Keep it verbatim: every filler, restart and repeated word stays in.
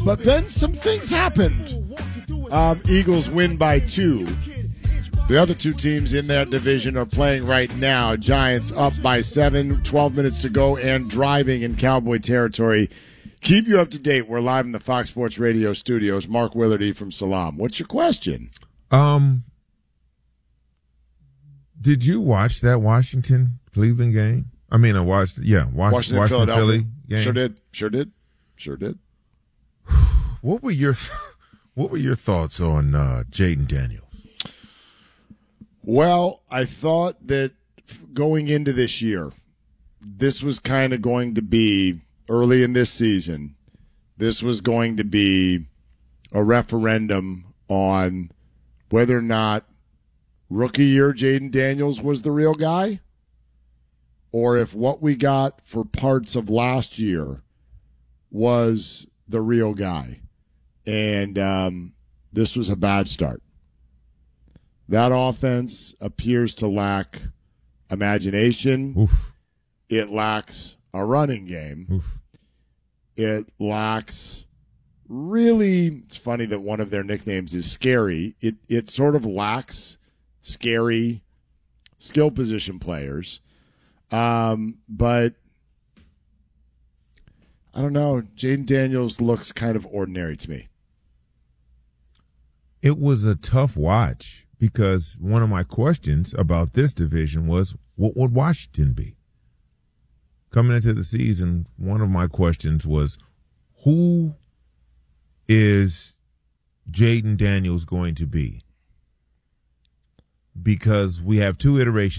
But then some things happened. Um, Eagles win by two. The other two teams in that division are playing right now. Giants up by seven, twelve minutes to go, and driving in Cowboy territory. Keep you up to date. We're live in the Fox Sports Radio studios. Mark Willardy from Salam. What's your question? Um, did you watch that Washington Cleveland game? I mean, I watched, yeah, Washington, Washington, Washington Philly game. Sure did. Sure did. Sure did. What were your What were your thoughts on uh, Jaden Daniels? Well, I thought that going into this year, this was kind of going to be, early in this season, this was going to be a referendum on whether or not rookie year Jaden Daniels was the real guy, or if what we got for parts of last year was the real guy. And um, this was a bad start. That offense appears to lack imagination. Oof. It lacks a running game. Oof. It lacks really, it's funny that one of their nicknames is Scary. It it sort of lacks scary skill position players. Um, but I don't know. Jaden Daniels looks kind of ordinary to me. It was a tough watch because one of my questions about this division was, what would Washington be? Coming into the season, one of my questions was, who is Jaden Daniels going to be? Because we have two iterations